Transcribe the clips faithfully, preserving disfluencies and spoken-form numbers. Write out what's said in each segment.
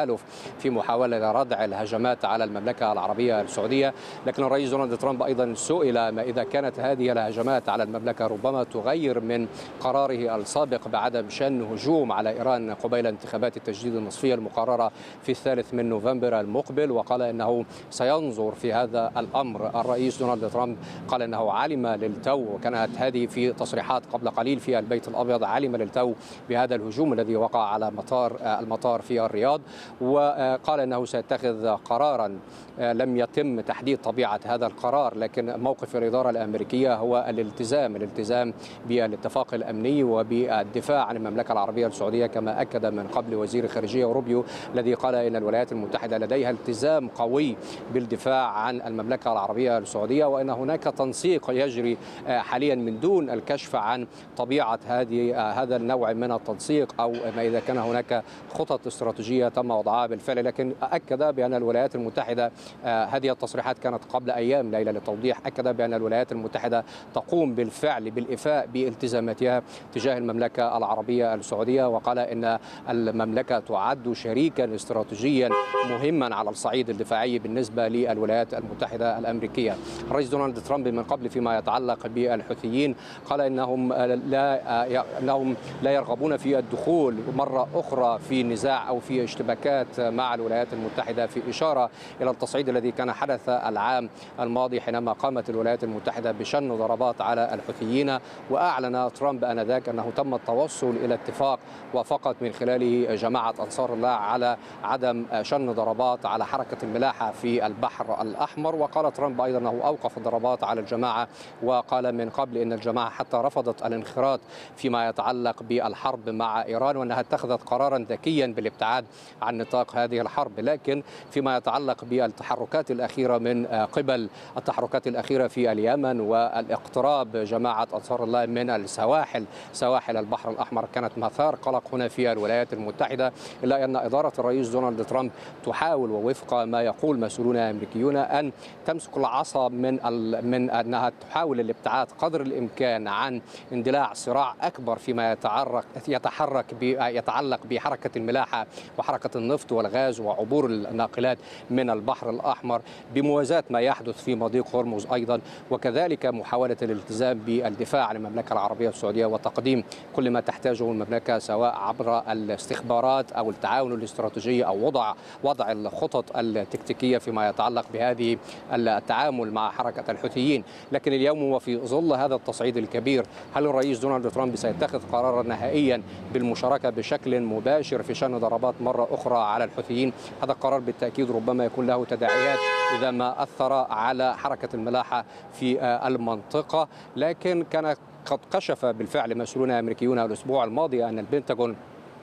التحالف في محاولة لردع الهجمات على المملكة العربية السعودية. لكن الرئيس دونالد ترامب أيضا سئل ما إذا كانت هذه الهجمات على المملكة ربما تغير من قراره السابق بعدم شن هجوم على إيران قبيل انتخابات التجديد النصفية المقررة في الثالث من نوفمبر المقبل، وقال إنه سينظر في هذا الأمر. الرئيس دونالد ترامب قال إنه علم للتو، وكانت هذه في تصريحات قبل قليل في البيت الأبيض، علم للتو بهذا الهجوم الذي وقع على مطار المطار في الرياض، وقال انه سيتخذ قرارا. لم يتم تحديد طبيعه هذا القرار، لكن موقف الاداره الامريكيه هو الالتزام الالتزام بالاتفاق الامني وبالدفاع عن المملكه العربيه السعوديه، كما اكد من قبل وزير الخارجيه روبيو الذي قال ان الولايات المتحده لديها التزام قوي بالدفاع عن المملكه العربيه السعوديه، وان هناك تنسيق يجري حاليا من دون الكشف عن طبيعه هذه هذا النوع من التنسيق او ما اذا كان هناك خطط استراتيجيه تم وضعها بالفعل. لكن اكد بان الولايات المتحده، هذه التصريحات كانت قبل ايام ليله للتوضيح، اكد بان الولايات المتحده تقوم بالفعل بالإفاء بالتزاماتها تجاه المملكه العربيه السعوديه، وقال ان المملكه تعد شريكا استراتيجيا مهما على الصعيد الدفاعي بالنسبه للولايات المتحده الامريكيه. الرئيس دونالد ترامب من قبل فيما يتعلق بالحوثيين قال انهم لا انهم لا يرغبون في الدخول مره اخرى في نزاع او في اشتباكات مع الولايات المتحده، في اشاره الى التصعيد الذي كان حدث العام الماضي حينما قامت الولايات المتحده بشن ضربات على الحوثيين، واعلن ترامب انذاك انه تم التوصل الى اتفاق وفقط من خلاله جماعه انصار الله على عدم شن ضربات على حركه الملاحه في البحر الاحمر. وقال ترامب ايضا انه اوقف الضربات على الجماعه، وقال من قبل ان الجماعه حتى رفضت الانخراط فيما يتعلق بالحرب مع ايران، وانها اتخذت قرارا ذكيا بالابتعاد عن نطاق هذه الحرب. لكن فيما يتعلق بالتحركات الاخيره من قبل التحركات الاخيره في اليمن والاقتراب جماعه انصار الله من السواحل سواحل البحر الاحمر كانت مثار قلق هنا في الولايات المتحده، الا ان اداره الرئيس دونالد ترامب تحاول ووفق ما يقول مسؤولون امريكيون ان تمسك العصا من من انها تحاول الابتعاد قدر الامكان عن اندلاع صراع اكبر فيما يتعرق يتحرك يتعلق بحركه الملاحه وحركه النفط والغاز وعبور الناقلات من البحر الاحمر، بموازاه ما يحدث في مضيق هرمز ايضا، وكذلك محاوله الالتزام بالدفاع عن المملكه العربيه السعوديه وتقديم كل ما تحتاجه المملكه سواء عبر الاستخبارات او التعاون الاستراتيجي او وضع وضع الخطط التكتيكيه فيما يتعلق بهذه التعامل مع حركه الحوثيين. لكن اليوم وفي ظل هذا التصعيد الكبير، هل الرئيس دونالد ترامب سيتخذ قرارا نهائيا بالمشاركه بشكل مباشر في شن ضربات مره اخرى على الحوثيين؟ هذا القرار بالتاكيد ربما يكون له تداعيات اذا ما اثر على حركه الملاحه في المنطقه. لكن كان قد كشف بالفعل مسؤولون امريكيون الاسبوع الماضي ان البنتاغون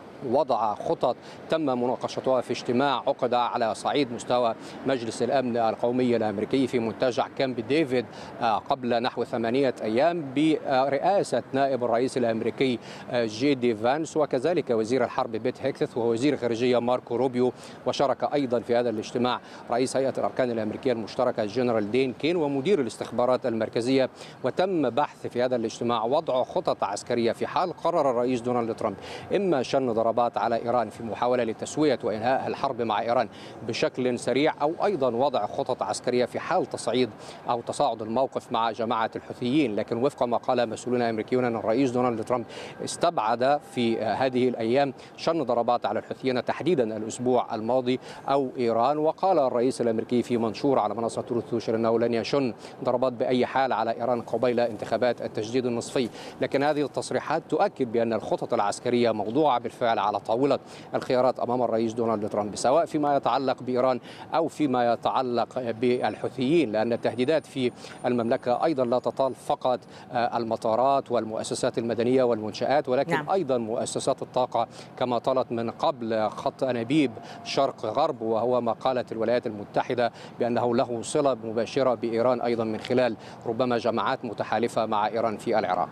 وضع خطط تم مناقشتها في اجتماع عقد على صعيد مستوى مجلس الأمن القومي الأمريكي في منتجع كامب ديفيد قبل نحو ثمانية أيام برئاسة نائب الرئيس الأمريكي جي دي فانس، وكذلك وزير الحرب بيت هيكث ووزير الخارجية ماركو روبيو. وشارك أيضا في هذا الاجتماع رئيس هيئة الأركان الأمريكية المشتركة جنرال دين كين ومدير الاستخبارات المركزية. وتم بحث في هذا الاجتماع وضع خطط عسكرية في حال قرر الرئيس دونالد ترامب إما شن ضربات على إيران في محاولة لتسوية وإنهاء الحرب مع إيران بشكل سريع، أو أيضا وضع خطط عسكرية في حال تصعيد أو تصاعد الموقف مع جماعة الحوثيين. لكن وفق ما قال مسؤولون أمريكيون أن الرئيس دونالد ترامب استبعد في هذه الأيام شن ضربات على الحوثيين تحديدا الأسبوع الماضي أو إيران. وقال الرئيس الأمريكي في منشور على منصة تروث سوشيال أنه لن يشن ضربات بأي حال على إيران قبيل انتخابات التجديد النصفي. لكن هذه التصريحات تؤكد بأن الخطط العسكرية موضوعة بالفعل على طاولة الخيارات أمام الرئيس دونالد ترامب، سواء فيما يتعلق بإيران أو فيما يتعلق بالحوثيين، لأن التهديدات في المملكة أيضا لا تطال فقط المطارات والمؤسسات المدنية والمنشآت، ولكن نعم. أيضا مؤسسات الطاقة كما طالت من قبل خط أنابيب شرق غرب، وهو ما قالت الولايات المتحدة بأنه له صلة مباشرة بإيران أيضا من خلال ربما جماعات متحالفة مع إيران في العراق.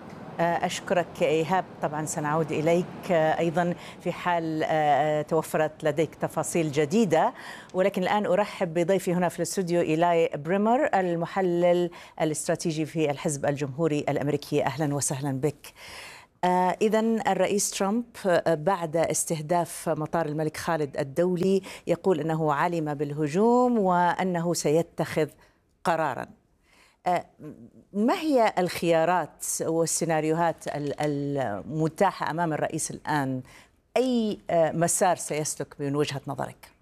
أشكرك إيهاب، طبعا سنعود إليك أيضا في حال توفرت لديك تفاصيل جديدة، ولكن الآن أرحب بضيفي هنا في الاستوديو إيلاي بريمر المحلل الاستراتيجي في الحزب الجمهوري الأمريكي. أهلا وسهلا بك. إذا الرئيس ترامب بعد استهداف مطار الملك خالد الدولي يقول أنه علم بالهجوم وأنه سيتخذ قرارا. ما هي الخيارات والسيناريوهات المتاحة أمام الرئيس الآن؟ أي مسار سيسلك من وجهة نظرك؟